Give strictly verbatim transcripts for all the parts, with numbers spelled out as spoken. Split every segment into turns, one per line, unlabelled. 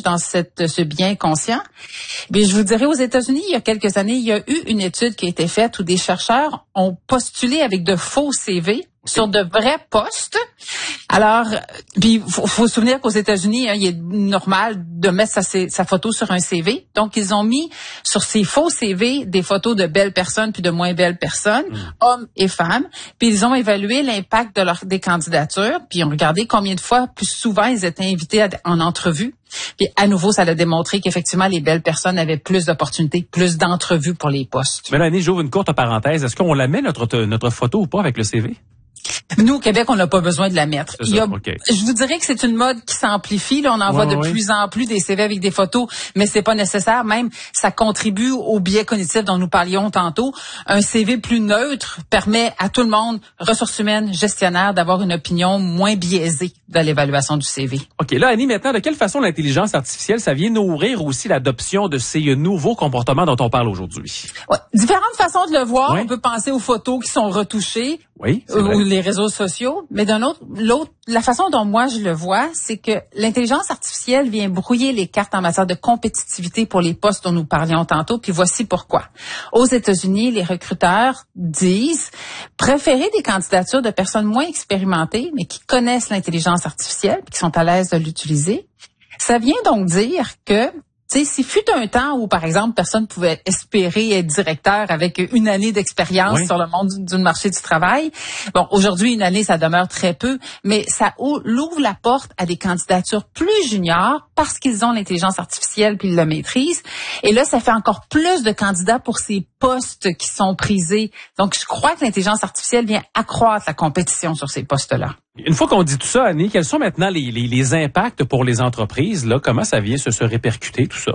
dans cette, ce bien conscient. Mais je vous dirais, aux États-Unis, il y a quelques années, il y a eu une étude qui a été faite où des chercheurs ont postulé avec de faux C V sur de vrais postes. Alors, puis faut, faut se souvenir qu'aux États-Unis, hein, il est normal de mettre sa, sa photo sur un C V. Donc, ils ont mis sur ces faux C V des photos de belles personnes puis de moins belles personnes, mmh. hommes et femmes. Puis ils ont évalué l'impact de leur des candidatures. Puis ils ont regardé combien de fois plus souvent ils étaient invités à, en entrevue. Puis à nouveau, ça a démontré qu'effectivement, les belles personnes avaient plus d'opportunités, plus d'entrevues pour les postes.
Mélanie, j'ouvre une courte parenthèse. Est-ce qu'on la met, notre, notre photo ou pas avec le C V?
Nous, au Québec, on n'a pas besoin de la mettre.
C'est
Il y a,
ça, okay.
Je vous dirais que c'est une mode qui s'amplifie. Là, on en voit
ouais,
de
ouais.
plus en plus des C V avec des photos, mais c'est pas nécessaire. Même, ça contribue au biais cognitif dont nous parlions tantôt. Un C V plus neutre permet à tout le monde, ressources humaines, gestionnaire, d'avoir une opinion moins biaisée de l'évaluation du C V.
OK. Là, Annie, maintenant, de quelle façon l'intelligence artificielle, ça vient nourrir aussi l'adoption de ces nouveaux comportements dont on parle aujourd'hui?
Ouais. Différentes façons de le voir.
Ouais.
On peut penser aux photos qui sont retouchées.
Oui, c'est
ou
vrai.
les réseaux sociaux, mais d'un autre, l'autre, la façon dont moi je le vois, c'est que l'intelligence artificielle vient brouiller les cartes en matière de compétitivité pour les postes dont nous parlions tantôt, puis voici pourquoi. Aux États-Unis, les recruteurs disent préférer des candidatures de personnes moins expérimentées, mais qui connaissent l'intelligence artificielle, puis qui sont à l'aise de l'utiliser. Ça vient donc dire que tu sais, s'il fut un temps où, par exemple, personne pouvait espérer être directeur avec une année d'expérience oui. sur le monde du, du marché du travail, bon, aujourd'hui, une année, ça demeure très peu, mais ça ouvre la porte à des candidatures plus juniors parce qu'ils ont l'intelligence artificielle puis ils le maîtrisent. Et là, ça fait encore plus de candidats pour ces postes qui sont prisés. Donc, je crois que l'intelligence artificielle vient accroître la compétition sur ces postes-là.
Une fois qu'on dit tout ça, Annie, quels sont maintenant les, les, les impacts pour les entreprises? Là, comment ça vient se, se répercuter, tout ça?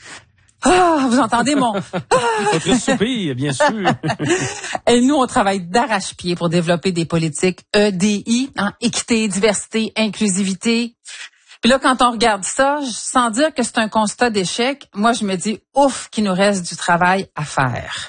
Ah, vous entendez mon...
Votre soupir, bien sûr.
Et nous, on travaille d'arrache-pied pour développer des politiques E D I, hein, équité, diversité, inclusivité. Puis là, quand on regarde ça, sans dire que c'est un constat d'échec, moi, je me dis, ouf, qu'il nous reste du travail à faire.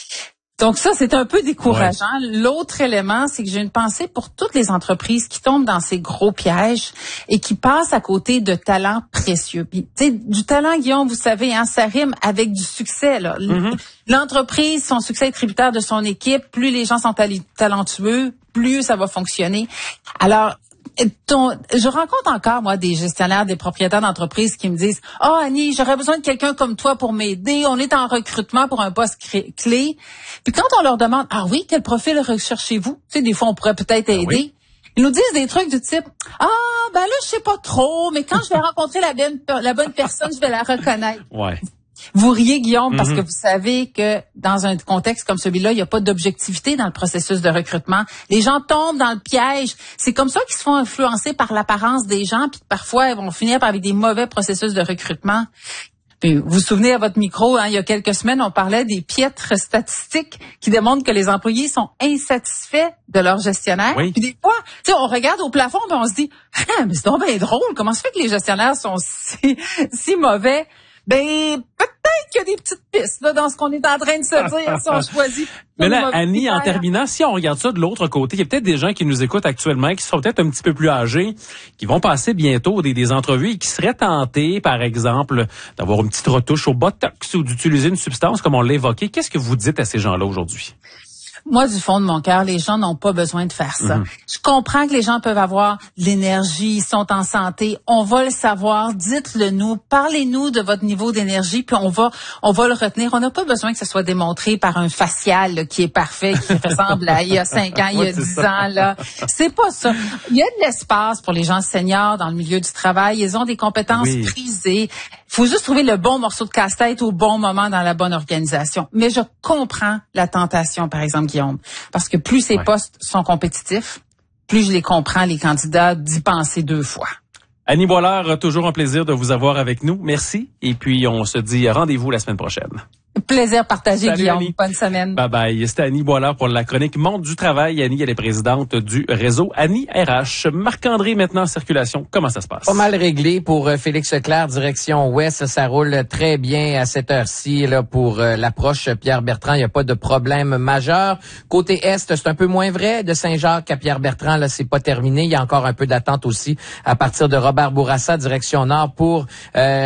Donc ça, c'est un peu décourageant. Ouais. L'autre élément, c'est que j'ai une pensée pour toutes les entreprises qui tombent dans ces gros pièges et qui passent à côté de talents précieux. Puis, tu sais, du talent, Guillaume, vous savez, hein, ça rime avec du succès. Là. Mm-hmm. L'entreprise, son succès est tributaire de son équipe. Plus les gens sont talentueux, plus ça va fonctionner. Alors, Ton, je rencontre encore, moi, des gestionnaires, des propriétaires d'entreprises qui me disent « Ah, oh, Annie, j'aurais besoin de quelqu'un comme toi pour m'aider. On est en recrutement pour un poste clé. » Puis quand on leur demande « Ah oui, quel profil recherchez-vous? » Tu sais, des fois, on pourrait peut-être aider. Oui. Ils nous disent des trucs du type « Ah, ben là, je sais pas trop, mais quand je vais rencontrer la bonne, la bonne personne, je vais la reconnaître. » Ouais. Vous riez, Guillaume, parce mm-hmm. que vous savez que dans un contexte comme celui-là, il n'y a pas d'objectivité dans le processus de recrutement. Les gens tombent dans le piège. C'est comme ça qu'ils se font influencer par l'apparence des gens, puis parfois, ils vont finir par avec des mauvais processus de recrutement. Puis, vous vous souvenez à votre micro, hein, il y a quelques semaines, on parlait des piètres statistiques qui démontrent que les employés sont insatisfaits de leur gestionnaire. Oui. Puis des fois, tu sais, on regarde au plafond et on se dit ah, mais c'est donc bien drôle, comment se fait que les gestionnaires sont si, si mauvais? Ben, peut-être qu'il y a des petites pistes là, dans ce qu'on est en train de se dire si on choisit.
Mais là, Annie, en terminant, si on regarde ça de l'autre côté, il y a peut-être des gens qui nous écoutent actuellement, qui sont peut-être un petit peu plus âgés, qui vont passer bientôt des, des entrevues et qui seraient tentés, par exemple, d'avoir une petite retouche au botox ou d'utiliser une substance comme on l'a évoqué. Qu'est-ce que vous dites à ces gens-là aujourd'hui?
Moi, du fond de mon cœur, les gens n'ont pas besoin de faire ça. Mm-hmm. Je comprends que les gens peuvent avoir de l'énergie, ils sont en santé. On va le savoir. Dites-le nous. Parlez-nous de votre niveau d'énergie, puis on va, on va le retenir. On n'a pas besoin que ce soit démontré par un facial là, qui est parfait, qui ressemble à il y a cinq ans, il y a dix ans. Là, c'est pas ça. Il y a de l'espace pour les gens seniors dans le milieu du travail. Ils ont des compétences oui. prisées. Il faut juste trouver le bon morceau de casse-tête au bon moment dans la bonne organisation. Mais je comprends la tentation, par exemple, Guillaume, parce que plus ces ouais. postes sont compétitifs, plus je les comprends, les candidats, d'y penser deux fois.
Annie Boilard, toujours un plaisir de vous avoir avec nous. Merci. Et puis, on se dit rendez-vous la semaine prochaine.
Plaisir partagé,
Salut,
Guillaume.
Annie.
Bonne semaine.
Bye bye. C'était Annie Boilard pour la chronique Monde du travail. Annie, elle est présidente du réseau Annie R H. Marc-André, maintenant en circulation. Comment ça se passe?
Pas mal réglé pour euh, Félix Leclerc, direction ouest. Ça roule très bien à cette heure-ci là pour euh, l'approche Pierre-Bertrand. Il n'y a pas de problème majeur. Côté est, c'est un peu moins vrai. De Saint-Jacques à Pierre-Bertrand, là, c'est pas terminé. Il y a encore un peu d'attente aussi à partir de Robert Bourassa, direction nord pour... Euh,